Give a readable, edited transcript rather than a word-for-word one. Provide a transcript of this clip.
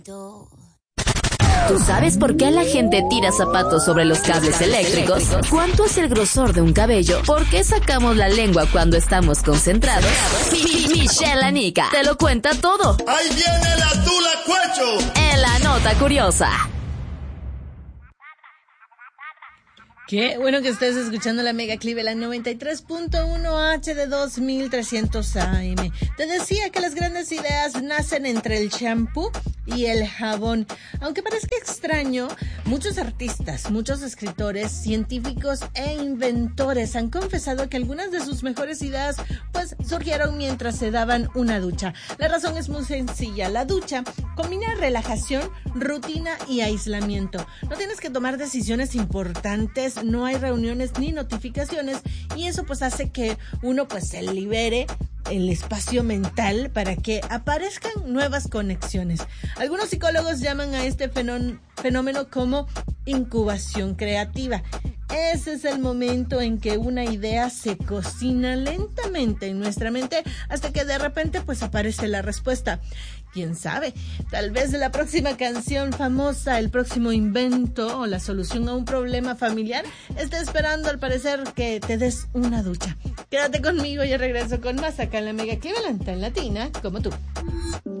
¿Tú sabes por qué la gente tira zapatos sobre los cables eléctricos? ¿Cuánto es el grosor de un cabello? ¿Por qué sacamos la lengua cuando estamos concentrados? Michelle Anica te lo cuenta todo. ¡Ahí viene la tula cuecho! En la nota curiosa. Qué bueno que estés escuchando la Mega Cleveland 93.1 HD 2300 AM. Te decía que las grandes ideas nacen entre el champú y el jabón. Aunque parezca extraño, muchos artistas, muchos escritores, científicos e inventores han confesado que algunas de sus mejores ideas pues surgieron mientras se daban una ducha. La razón es muy sencilla. La ducha combina relajación, rutina y aislamiento. No tienes que tomar decisiones importantes, no hay reuniones ni notificaciones y eso pues hace que uno pues se libere el espacio mental para que aparezcan nuevas conexiones. Algunos psicólogos llaman a este fenómeno como incubación creativa. Ese es el momento en que una idea se cocina lentamente en nuestra mente hasta que de repente pues aparece la respuesta. ¿Quién sabe? Tal vez la próxima canción famosa, el próximo invento o la solución a un problema familiar esté esperando al parecer que te des una ducha. Quédate conmigo, yo regreso con más acá en la Mega Cleveland, tan latina como tú.